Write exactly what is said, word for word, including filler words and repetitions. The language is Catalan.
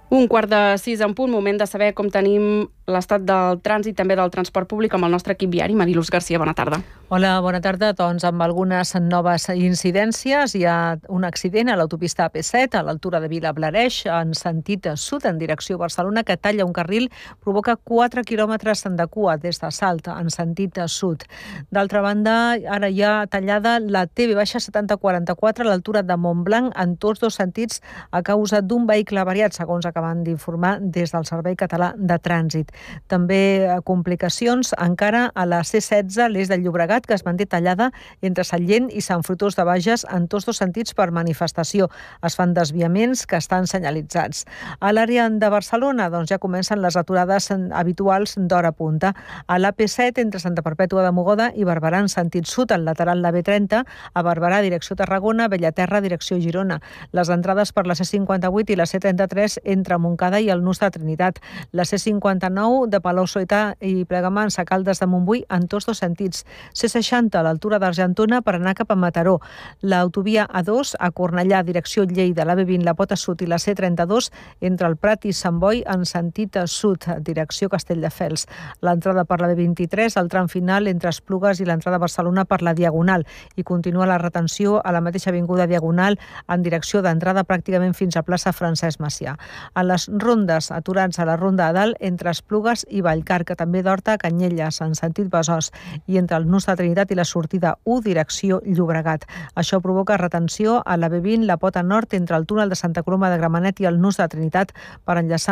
Un quart de sis en punt, moment de saber com tenim l'estat del trànsit, també del transport públic, amb el nostre equip viari. Mariluz Garcia, bona tarda. Hola, bona tarda. Doncs amb algunes noves incidències. Hi ha un accident a l'autopista A P set, a l'altura de Vilablareix, en sentit sud, en direcció a Barcelona, que talla un carril, provoca quatre quilòmetres de cua des de Salt, en sentit sud. D'altra banda, ara hi ha tallada la T V setanta quaranta-quatre a l'altura de Montblanc en tots dos sentits a causa d'un vehicle avariat, segons acaben d'informar des del Servei Català de Trànsit. També complicacions encara a la C setze, l'eix del Llobregat, que es manté tallada entre Sallent i Sant Fruitós de Bages en tots dos sentits per manifestació. Es fan desviaments que estan senyalitzats. A l'àrea de Barcelona doncs, ja comencen les aturades habituals d'hora punta. A l'A P set, entre Santa Perpètua de Mogoda i Barberà, en sentit sud, al lateral de B trenta, a Barberà, direcció Tarragona, Bellaterra, direcció Girona. Les entrades per la C cinquanta-vuit i la C trenta-tres entre Montcada i el Nus de Trinitat. La C cinquanta-nou de Palau-solità i Plegamans a Caldes de Montbui en tots dos sentits. C seixanta a l'altura d'Argentona per anar cap a Mataró. L'autovia A dos a Cornellà, direcció Lleida, la B vint, la Pota Sud i la C trenta-dos entre el Prat i Sant Boi en sentit sud, direcció Castelldefels. L'entrada per la B vint-i-tres, el tram final entre Esplugues i l'entrada a Barcelona per la Diagonal. I continua la retenció a la mateixa avinguda Diagonal en direcció d'entrada pràcticament fins a plaça Francesc Macià. A les rondes, aturats a la ronda a dalt entre Esplugues i Vallcarca, també d'Horta a Canyelles, en sentit Besòs, i entre el Nus de Trinitat i la sortida u, direcció Llobregat. Això provoca retenció a la B vint, la Pota Nord, entre el túnel de Santa Coloma de Gramenet i el Nus de Trinitat per enllaçar